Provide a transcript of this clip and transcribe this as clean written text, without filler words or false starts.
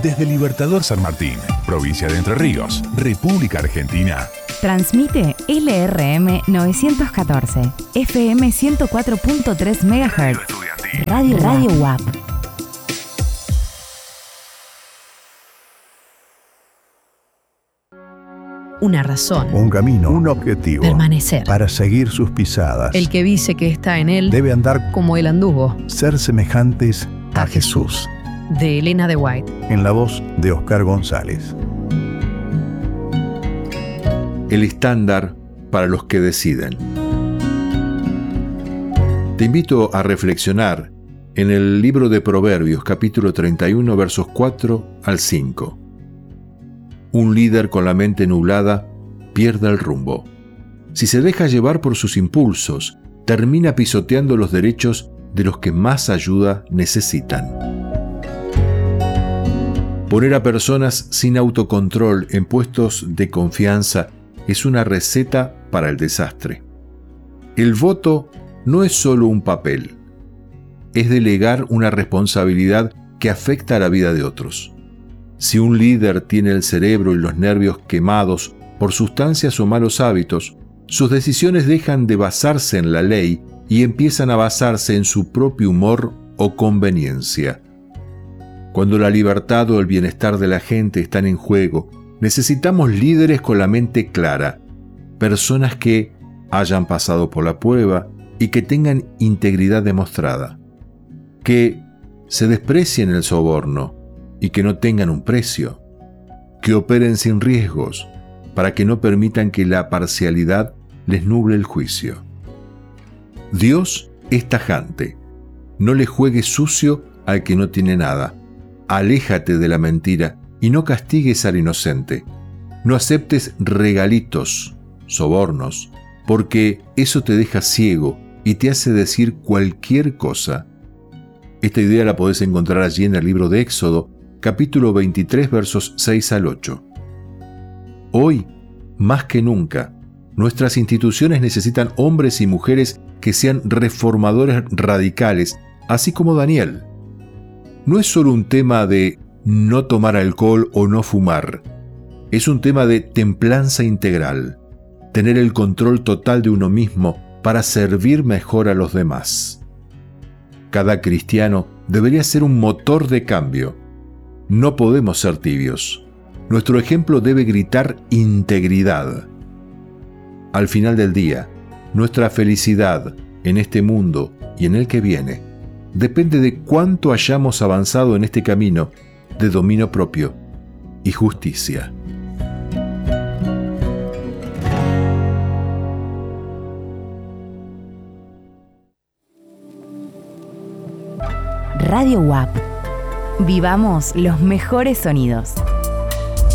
Desde Libertador San Martín, provincia de Entre Ríos, República Argentina. Transmite LRM 914, FM 104.3 MHz. Radio UAP. Una razón. Un camino. Un objetivo. Permanecer. Para seguir sus pisadas. El que dice que está en él debe andar como él anduvo. Ser semejantes a Jesús. De Elena de White. En la voz de Oscar González. El estándar para los que deciden. Te invito a reflexionar en el libro de Proverbios, capítulo 31, versos 4 al 5. Un líder con la mente nublada pierde el rumbo. Si se deja llevar por sus impulsos, termina pisoteando los derechos de los que más ayuda necesitan. Poner a personas sin autocontrol en puestos de confianza es una receta para el desastre. El voto no es solo un papel, es delegar una responsabilidad que afecta a la vida de otros. Si un líder tiene el cerebro y los nervios quemados por sustancias o malos hábitos, sus decisiones dejan de basarse en la ley y empiezan a basarse en su propio humor o conveniencia. Cuando la libertad o el bienestar de la gente están en juego, necesitamos líderes con la mente clara, personas que hayan pasado por la prueba y que tengan integridad demostrada, que se desprecien el soborno y que no tengan un precio, que operen sin riesgos para que no permitan que la parcialidad les nuble el juicio. Dios es tajante, no le juegues sucio al que no tiene nada. Aléjate de la mentira y no castigues al inocente. No aceptes regalitos, sobornos, porque eso te deja ciego y te hace decir cualquier cosa. Esta idea la podés encontrar allí en el libro de Éxodo, capítulo 23, versos 6 al 8. Hoy, más que nunca, nuestras instituciones necesitan hombres y mujeres que sean reformadores radicales, así como Daniel. No es solo un tema de no tomar alcohol o no fumar. Es un tema de templanza integral, tener el control total de uno mismo para servir mejor a los demás. Cada cristiano debería ser un motor de cambio. No podemos ser tibios. Nuestro ejemplo debe gritar integridad. Al final del día, nuestra felicidad en este mundo y en el que viene depende de cuánto hayamos avanzado en este camino de dominio propio y justicia. Radio UAP. Vivamos los mejores sonidos.